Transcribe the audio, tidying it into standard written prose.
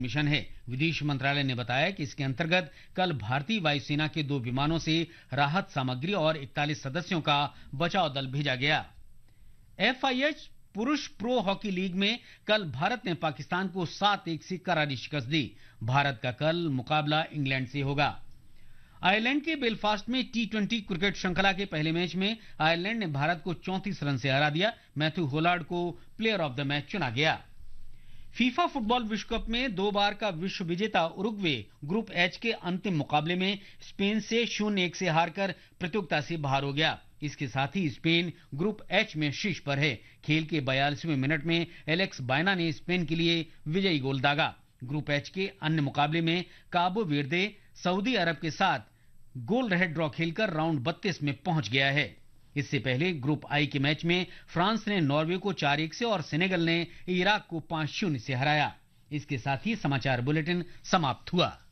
Mission है। विदेश मंत्रालय ने बताया कि इसके अंतर्गत कल भारतीय वायुसेना के 2 विमानों से राहत सामग्री और 41 सदस्यों का बचाव दल भेजा गया। FIH पुरुष प्रो हॉकी लीग में कल भारत ने पाकिस्तान को 7-1 से करारी शिकस्त दी। भारत का कल मुकाबला इंग्लैंड से होगा। आयरलैंड के बेलफास्ट में T20 क्रिकेट श्रृंखला के पहले मैच में आयरलैंड ने भारत को 34 रन से हरा दिया। मैथ्यू होलार्ड को प्लेयर ऑफ द मैच चुना गया। फीफा फुटबॉल विश्व कप में 2 बार का विश्व विजेता उरुग्वे ग्रुप एच के अंतिम मुकाबले में स्पेन से 0-1 से हारकर प्रतियोगिता से बाहर हो गया। इसके साथ ही स्पेन ग्रुप एच में शीर्ष पर है। खेल के 42वें मिनट में एलेक्स बायना ने स्पेन के लिए विजयी गोल दागा। ग्रुप एच के अन्य मुकाबले में काबो वेर्दे सऊदी अरब के साथ गोल रहित ड्रॉ खेलकर राउंड 32 में पहुंच गया है। इससे पहले ग्रुप आई के मैच में फ्रांस ने नॉर्वे को 4-1 से और सेनेगल ने इराक को 5-0 से हराया। इसके साथ ही समाचार बुलेटिन समाप्त हुआ।